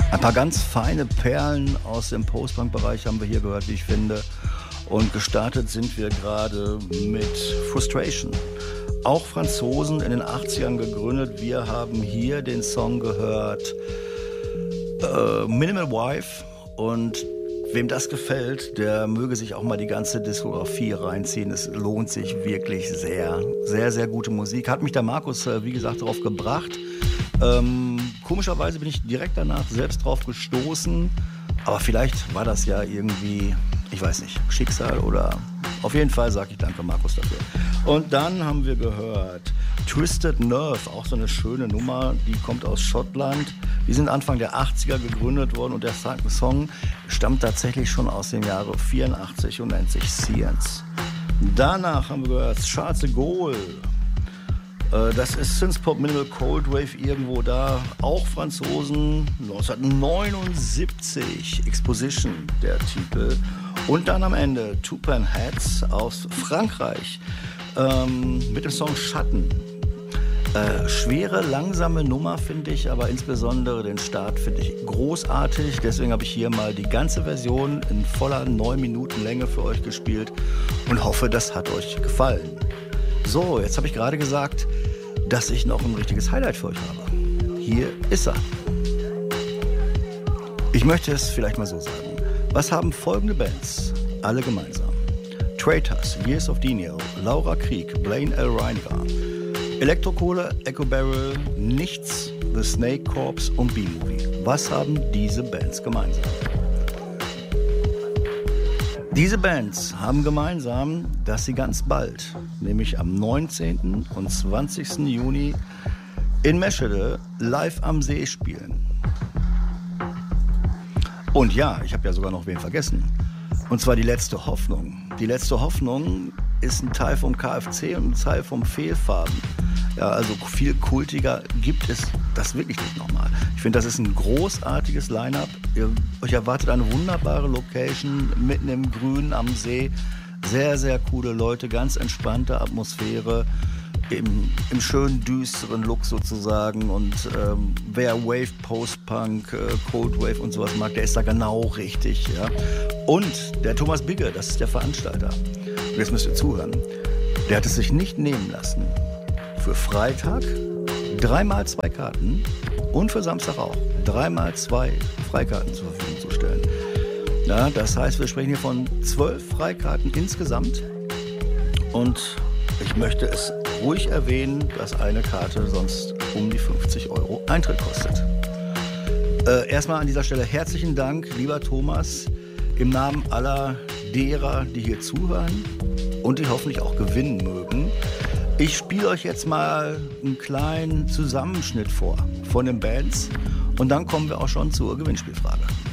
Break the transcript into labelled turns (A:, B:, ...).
A: Ein paar ganz feine Perlen aus dem Post-Punk-Bereich haben wir hier gehört, wie ich finde. Und gestartet sind wir gerade mit Frustration. Auch Franzosen in den 80ern gegründet. Wir haben hier den Song gehört Minimal Wife. Und wem das gefällt, der möge sich auch mal die ganze Diskografie reinziehen. Es lohnt sich wirklich sehr, sehr, sehr gute Musik. Hat mich der Markus, wie gesagt, darauf gebracht. Komischerweise bin ich direkt danach selbst drauf gestoßen. Aber vielleicht war das ja irgendwie, ich weiß nicht, Schicksal oder... Auf jeden Fall sage ich danke, Markus, dafür. Und dann haben wir gehört Twisted Nerve, auch so eine schöne Nummer, die kommt aus Schottland. Die sind Anfang der 80er gegründet worden und der Song stammt tatsächlich schon aus dem Jahre 84 und nennt sich Science. Danach haben wir gehört Charles de Gaulle. Das ist Synthpop Minimal Cold Wave irgendwo da, auch Franzosen, 1979, Exposition der Titel. Und dann am Ende Two Pen Heads aus Frankreich mit dem Song Schatten. Schwere, langsame Nummer finde ich, aber insbesondere den Start finde ich großartig. Deswegen habe ich hier mal die ganze Version in voller 9 Minuten Länge für euch gespielt und hoffe, das hat euch gefallen. So, jetzt habe ich gerade gesagt, dass ich noch ein richtiges Highlight für euch habe. Hier ist er. Ich möchte es vielleicht mal so sagen. Was haben folgende Bands alle gemeinsam? Traitors, Years of Denial, Laura Krieg, Blaine L. Reiniger, Elektrokohle, Echo Barrel, Nichts, The Snake Corps und B-Movie. Was haben diese Bands gemeinsam? Diese Bands haben gemeinsam, dass sie ganz bald, nämlich am 19. und 20. Juni in Meschede live am See spielen. Und ja, ich habe ja sogar noch wen vergessen. Und zwar die letzte Hoffnung. Die letzte Hoffnung ist ein Teil vom KFC und ein Teil vom Fehlfarben. Ja, also viel kultiger gibt es das wirklich nicht nochmal. Ich finde, das ist ein großartiges Line-Up. Euch erwartet eine wunderbare Location mitten im Grün am See. Sehr, sehr coole Leute, ganz entspannte Atmosphäre. Im schönen düsteren Look sozusagen und wer Wave, Post-Punk, Cold Wave und sowas mag, der ist da genau richtig. Ja? Und der Thomas Bigge, das ist der Veranstalter, und jetzt müsst ihr zuhören, der hat es sich nicht nehmen lassen, für Freitag 3x2 Karten und für Samstag auch 3x2 Freikarten zur Verfügung zu stellen. Ja, das heißt, wir sprechen hier von 12 Freikarten insgesamt und ich möchte es ruhig erwähnen, dass eine Karte sonst um die 50 € Eintritt kostet. Erstmal an dieser Stelle herzlichen Dank, lieber Thomas, im Namen aller derer, die hier zuhören und die hoffentlich auch gewinnen mögen. Ich spiele euch jetzt mal einen kleinen Zusammenschnitt vor von den Bands und dann kommen wir auch schon zur Gewinnspielfrage.